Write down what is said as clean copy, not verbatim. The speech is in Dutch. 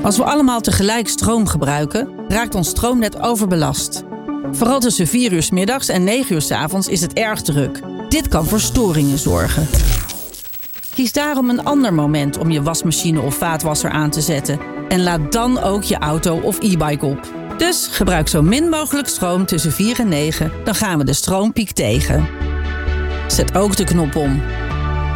Als we allemaal tegelijk stroom gebruiken, raakt ons stroomnet overbelast. Vooral tussen 4 uur 's middags en 9 uur 's avonds is het erg druk. Dit kan voor storingen zorgen. Kies daarom een ander moment om je wasmachine of vaatwasser aan te zetten. En laad dan ook je auto of e-bike op. Dus gebruik zo min mogelijk stroom tussen 4 en 9, dan gaan we de stroompiek tegen. Zet ook de knop om.